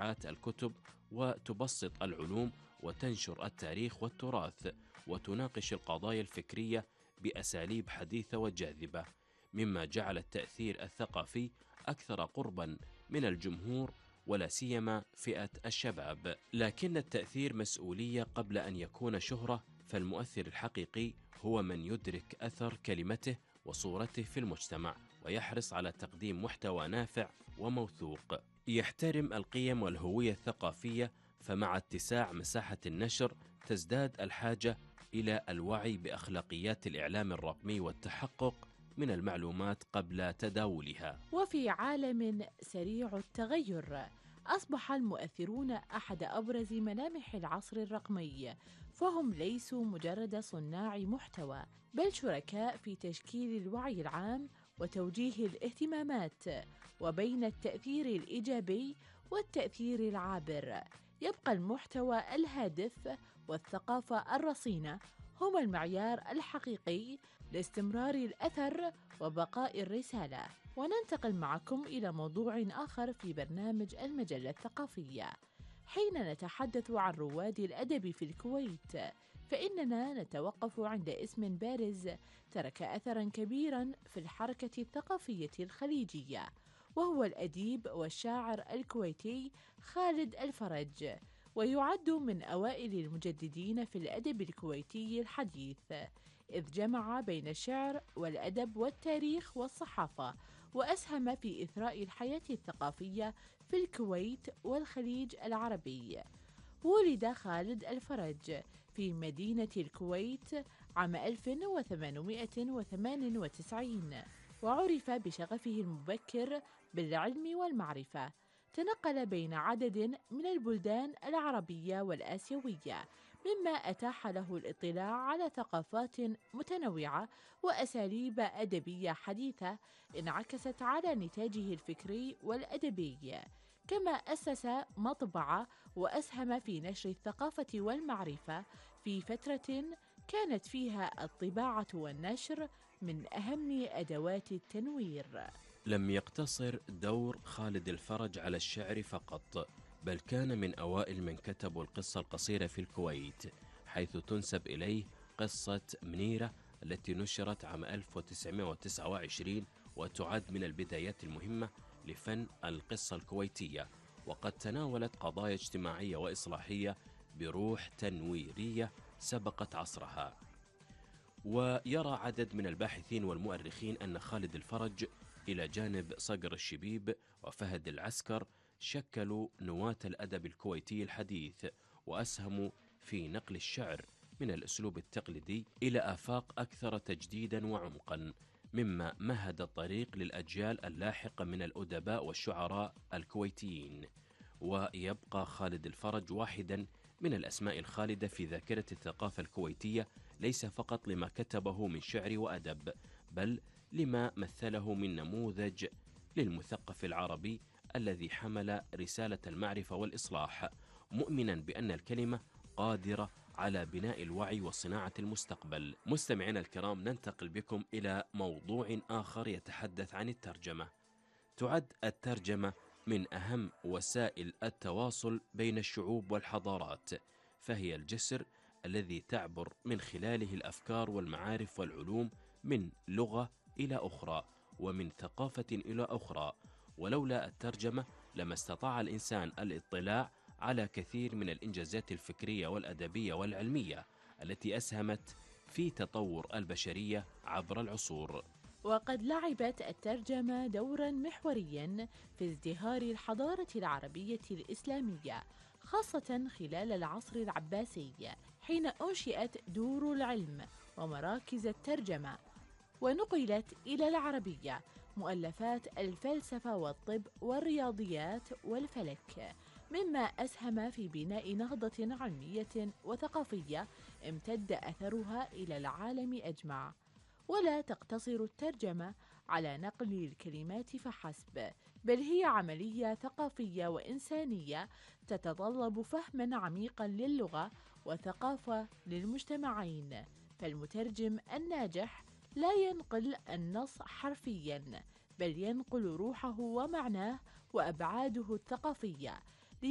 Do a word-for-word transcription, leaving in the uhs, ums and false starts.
مبيعات الكتب، وتبسط العلوم وتنشر التاريخ والتراث، وتناقش القضايا الفكرية بأساليب حديثة وجاذبة، مما جعل التأثير الثقافي أكثر قرباً من الجمهور ولا سيما فئة الشباب. لكن التأثير مسؤولية قبل أن يكون شهرة، فالمؤثر الحقيقي هو من يدرك أثر كلمته وصورته في المجتمع، ويحرص على تقديم محتوى نافع وموثوق يحترم القيم والهوية الثقافية. فمع اتساع مساحة النشر تزداد الحاجة إلى الوعي بأخلاقيات الإعلام الرقمي والتحقق من المعلومات قبل تداولها. وفي عالم سريع التغير، أصبح المؤثرون أحد أبرز ملامح العصر الرقمي، فهم ليسوا مجرد صناع محتوى، بل شركاء في تشكيل الوعي العام وتوجيه الاهتمامات. وبين التأثير الإيجابي والتأثير العابر، يبقى المحتوى الهادف والثقافة الرصينة هما المعيار الحقيقي لاستمرار الأثر وبقاء الرسالة. وننتقل معكم إلى موضوع آخر في برنامج المجلة الثقافية. حين نتحدث عن رواد الأدب في الكويت، فإننا نتوقف عند اسم بارز ترك أثراً كبيراً في الحركة الثقافية الخليجية، وهو الأديب والشاعر الكويتي خالد الفرج، ويعد من أوائل المجددين في الأدب الكويتي الحديث، إذ جمع بين الشعر والأدب والتاريخ والصحافة، وأسهم في إثراء الحياة الثقافية في الكويت والخليج العربي. ولد خالد الفرج في مدينة الكويت عام ألف وثمانمائة وثمانية وتسعين، وعرف بشغفه المبكر بالعلم والمعرفة. تنقل بين عدد من البلدان العربية والآسيوية، مما أتاح له الاطلاع على ثقافات متنوعة وأساليب أدبية حديثة انعكست على نتاجه الفكري والأدبي. كما أسس مطبعة وأسهم في نشر الثقافة والمعرفة في فترة كانت فيها الطباعة والنشر من أهم أدوات التنوير. لم يقتصر دور خالد الفرج على الشعر فقط، بل كان من أوائل من كتبوا القصة القصيرة في الكويت، حيث تنسب إليه قصة منيرة التي نشرت عام ألف وتسعمائة وتسعة وعشرين، وتعد من البدايات المهمة لفن القصة الكويتية، وقد تناولت قضايا اجتماعية وإصلاحية بروح تنويرية سبقت عصرها. ويرى عدد من الباحثين والمؤرخين أن خالد الفرج إلى جانب صقر الشبيب وفهد العسكر شكلوا نواة الأدب الكويتي الحديث، وأسهموا في نقل الشعر من الأسلوب التقليدي إلى آفاق أكثر تجديدا وعمقا، مما مهد الطريق للأجيال اللاحقة من الأدباء والشعراء الكويتيين. ويبقى خالد الفرج واحدا من الأسماء الخالدة في ذاكرة الثقافة الكويتية، ليس فقط لما كتبه من شعر وأدب، بل لما مثله من نموذج للمثقف العربي الذي حمل رسالة المعرفة والإصلاح، مؤمنا بأن الكلمة قادرة على بناء الوعي وصناعة المستقبل. مستمعينا الكرام، ننتقل بكم إلى موضوع آخر يتحدث عن الترجمة. تعد الترجمة من أهم وسائل التواصل بين الشعوب والحضارات، فهي الجسر الذي تعبر من خلاله الأفكار والمعارف والعلوم من لغة إلى أخرى ومن ثقافة إلى أخرى. ولولا الترجمة لما استطاع الإنسان الاطلاع على كثير من الإنجازات الفكرية والأدبية والعلمية التي أسهمت في تطور البشرية عبر العصور. وقد لعبت الترجمة دورا محوريا في ازدهار الحضارة العربية الإسلامية، خاصة خلال العصر العباسي، حين أنشئت دور العلم ومراكز الترجمة، ونقلت إلى العربية مؤلفات الفلسفة والطب والرياضيات والفلك، مما أسهم في بناء نهضة علمية وثقافية امتد أثرها إلى العالم أجمع. ولا تقتصر الترجمة على نقل الكلمات فحسب، بل هي عملية ثقافية وإنسانية تتطلب فهما عميقا للغة وثقافة للمجتمعين. فالمترجم الناجح لا ينقل النص حرفيا، بل ينقل روحه ومعناه وأبعاده الثقافية